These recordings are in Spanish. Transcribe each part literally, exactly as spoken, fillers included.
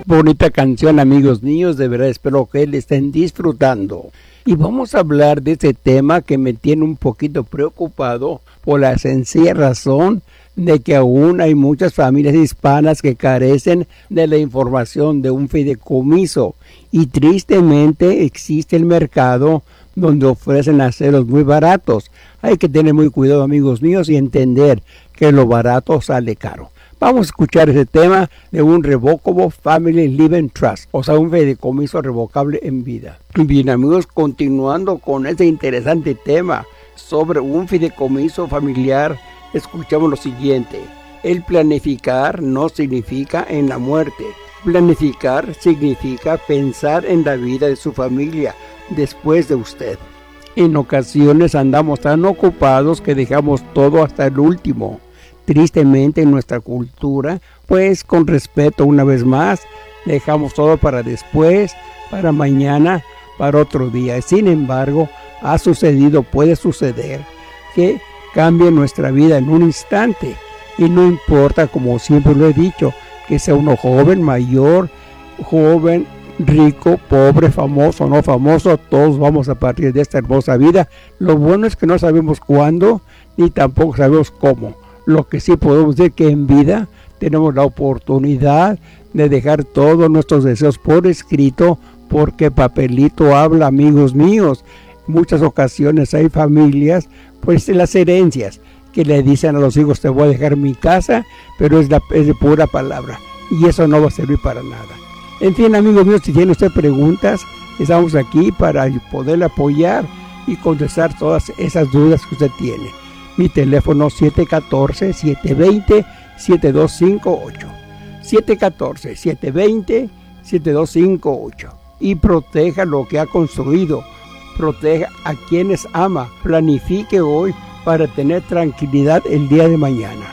Bonita canción, amigos míos, de verdad espero que le estén disfrutando. Y vamos a hablar de ese tema que me tiene un poquito preocupado por la sencilla razón de que aún hay muchas familias hispanas que carecen de la información de un fideicomiso y tristemente existe el mercado donde ofrecen hacerlos muy baratos. Hay que tener muy cuidado, amigos míos, y entender que lo barato sale caro. Vamos a escuchar ese tema de un Revocable Family Living Trust, o sea, un fideicomiso revocable en vida. Bien, amigos, continuando con este interesante tema sobre un fideicomiso familiar, escuchamos lo siguiente. El planificar no significa en la muerte. Planificar significa pensar en la vida de su familia después de usted. En ocasiones andamos tan ocupados que dejamos todo hasta el último. Tristemente en nuestra cultura, pues con respeto una vez más, dejamos todo para después, para mañana, para otro día. Sin embargo, ha sucedido, puede suceder, que cambie nuestra vida en un instante. Y no importa, como siempre lo he dicho, que sea uno joven, mayor, joven, rico, pobre, famoso, no famoso, todos vamos a partir de esta hermosa vida. Lo bueno es que no sabemos cuándo, ni tampoco sabemos cómo. Lo que sí podemos decir que en vida tenemos la oportunidad de dejar todos nuestros deseos por escrito, porque papelito habla, amigos míos. Muchas ocasiones hay familias, pues las herencias, que le dicen a los hijos, te voy a dejar mi casa, pero es, la, es de pura palabra, y eso no va a servir para nada. En fin, amigos míos, si tienen usted preguntas, estamos aquí para poderle apoyar y contestar todas esas dudas que usted tiene. Mi teléfono siete uno cuatro, siete dos cero, siete dos cinco ocho. siete uno cuatro, siete dos cero, siete dos cinco ocho. Y proteja lo que ha construido. Proteja a quienes ama. Planifique hoy para tener tranquilidad el día de mañana.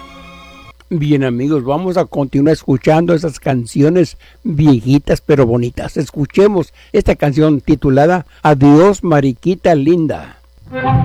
Bien, amigos, vamos a continuar escuchando esas canciones viejitas pero bonitas. Escuchemos esta canción titulada Adiós, Mariquita Linda.